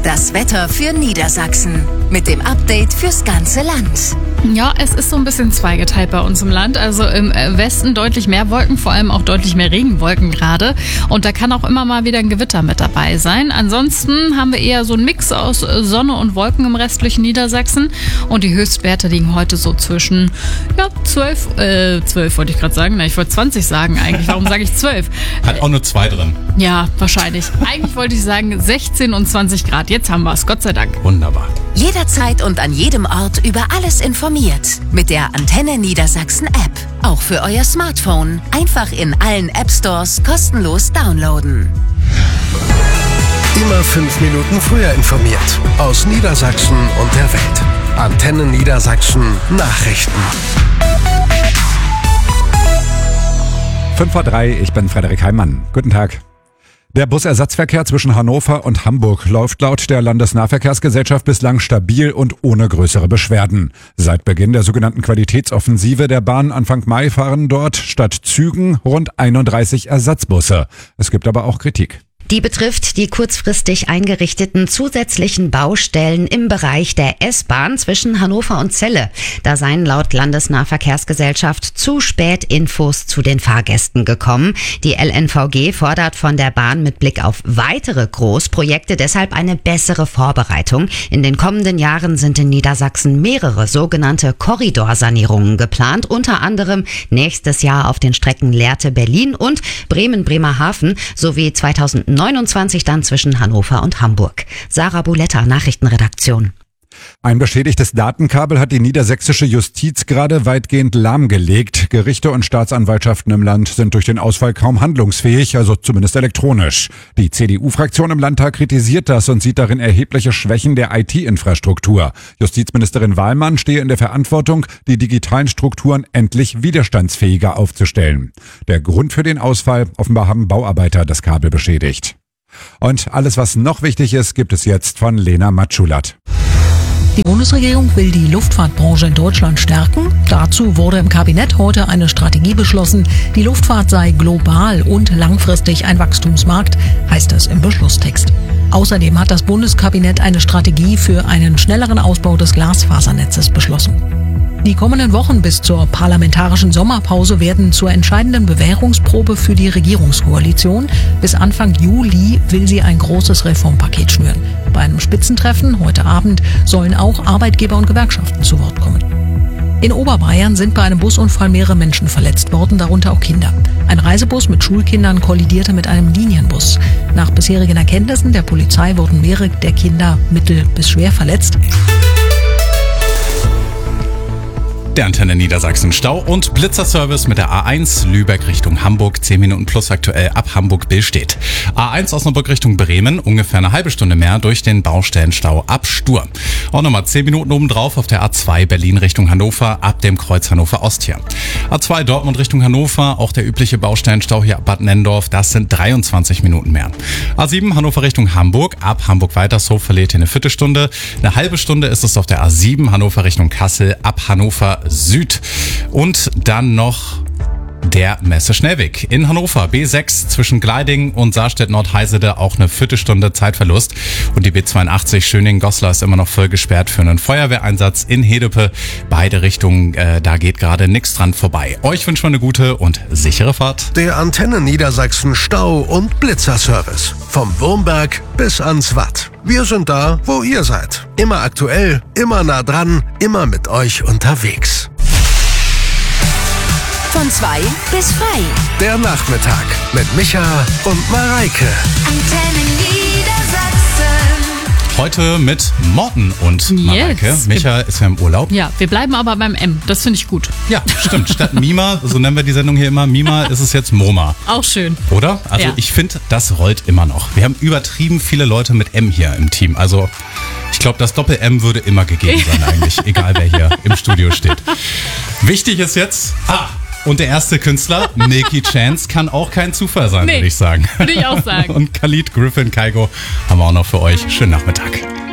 Das Wetter für Niedersachsen mit dem Update fürs ganze Land. Ja, es ist so ein bisschen zweigeteilt bei uns im Land. Also im Westen deutlich mehr Wolken, vor allem auch deutlich mehr Regenwolken gerade. Und da kann auch immer mal wieder ein Gewitter mit dabei sein. Ansonsten haben wir eher so einen Mix aus Sonne und Wolken im restlichen Niedersachsen. Und die Höchstwerte liegen heute so zwischen 12 wollte ich gerade sagen. Na, ich wollte 20 sagen eigentlich. Warum sage ich 12? Hat auch nur 2 drin. Ja, wahrscheinlich. Eigentlich wollte ich sagen 16 und 20 Grad. Jetzt haben wir es, Gott sei Dank. Wunderbar. Jederzeit und an jedem Ort über alles informiert. Mit der Antenne Niedersachsen App. Auch für euer Smartphone. Einfach in allen App Stores kostenlos downloaden. Immer 5 Minuten früher informiert. Aus Niedersachsen und der Welt. Antenne Niedersachsen Nachrichten. 5:03 Uhr, ich bin Frederik Heimann. Guten Tag. Der Busersatzverkehr zwischen Hannover und Hamburg läuft laut der Landesnahverkehrsgesellschaft bislang stabil und ohne größere Beschwerden. Seit Beginn der sogenannten Qualitätsoffensive der Bahn Anfang Mai fahren dort statt Zügen rund 31 Ersatzbusse. Es gibt aber auch Kritik. Die betrifft die kurzfristig eingerichteten zusätzlichen Baustellen im Bereich der S-Bahn zwischen Hannover und Celle. Da seien laut Landesnahverkehrsgesellschaft zu spät Infos zu den Fahrgästen gekommen. Die LNVG fordert von der Bahn mit Blick auf weitere Großprojekte deshalb eine bessere Vorbereitung. In den kommenden Jahren sind in Niedersachsen mehrere sogenannte Korridorsanierungen geplant, unter anderem nächstes Jahr auf den Strecken Lehrte-Berlin und Bremen-Bremerhaven sowie 2029 dann zwischen Hannover und Hamburg. Sarah Buletta, Nachrichtenredaktion. Ein beschädigtes Datenkabel hat die niedersächsische Justiz gerade weitgehend lahmgelegt. Gerichte und Staatsanwaltschaften im Land sind durch den Ausfall kaum handlungsfähig, also zumindest elektronisch. Die CDU-Fraktion im Landtag kritisiert das und sieht darin erhebliche Schwächen der IT-Infrastruktur. Justizministerin Wahlmann stehe in der Verantwortung, die digitalen Strukturen endlich widerstandsfähiger aufzustellen. Der Grund für den Ausfall: offenbar haben Bauarbeiter das Kabel beschädigt. Und alles, was noch wichtig ist, gibt es jetzt von Lena Matschulat. Die Bundesregierung will die Luftfahrtbranche in Deutschland stärken. Dazu wurde im Kabinett heute eine Strategie beschlossen. Die Luftfahrt sei global und langfristig ein Wachstumsmarkt, heißt es im Beschlusstext. Außerdem hat das Bundeskabinett eine Strategie für einen schnelleren Ausbau des Glasfasernetzes beschlossen. Die kommenden Wochen bis zur parlamentarischen Sommerpause werden zur entscheidenden Bewährungsprobe für die Regierungskoalition. Bis Anfang Juli will sie ein großes Reformpaket schnüren. Bei einem Spitzentreffen heute Abend sollen auch Arbeitgeber und Gewerkschaften zu Wort kommen. In Oberbayern sind bei einem Busunfall mehrere Menschen verletzt worden, darunter auch Kinder. Ein Reisebus mit Schulkindern kollidierte mit einem Linienbus. Nach bisherigen Erkenntnissen der Polizei wurden mehrere der Kinder mittel- bis schwer verletzt. Der Antenne Niedersachsen Stau- und Blitzerservice mit der A1 Lübeck Richtung Hamburg. 10 Minuten plus aktuell ab Hamburg-Billstedt. A1 Osnabrück Richtung Bremen, ungefähr eine halbe Stunde mehr durch den Baustellenstau ab Stur. Auch nochmal 10 Minuten obendrauf auf der A2 Berlin Richtung Hannover ab dem Kreuz Hannover Ost hier. A2 Dortmund Richtung Hannover, auch der übliche Baustellenstau hier ab Bad Nennendorf, das sind 23 Minuten mehr. A7 Hannover Richtung Hamburg, ab Hamburg-Weitershof verliert hier eine Viertelstunde. Eine halbe Stunde ist es auf der A7 Hannover Richtung Kassel, ab Hannover Süd. Und dann noch der Messe-Schnellweg in Hannover. B6 zwischen Gleiding und Saarstedt-Nordheisede, auch eine Viertelstunde Zeitverlust. Und die B82 Schöning-Goslar ist immer noch voll gesperrt für einen Feuerwehreinsatz in Hedepe. Beide Richtungen, da geht gerade nichts dran vorbei. Euch wünschen wir eine gute und sichere Fahrt. Der Antenne Niedersachsen Stau- und Blitzerservice. Vom Wurmberg bis ans Watt. Wir sind da, wo ihr seid. Immer aktuell, immer nah dran, immer mit euch unterwegs. Von 2 bis frei. Der Nachmittag mit Micha und Mareike. Antenne Niedersachsen. Heute mit Morten und Mareike. Yes. Micha ist ja im Urlaub. Ja, wir bleiben aber beim M. Das finde ich gut. Ja, stimmt. Statt Mima, so nennen wir die Sendung hier immer, Mima ist es jetzt Moma. Auch schön. Oder? Also Ja. Ich finde, das rollt immer noch. Wir haben übertrieben viele Leute mit M hier im Team. Also ich glaube, das Doppel-M würde immer gegeben sein eigentlich, egal wer hier im Studio steht. Wichtig ist jetzt... Und der erste Künstler, Milky Chance, kann auch kein Zufall sein, würde ich sagen. Würde ich auch sagen. Und Khalid, Griffin, Kaigo haben wir auch noch für euch. Schönen Nachmittag.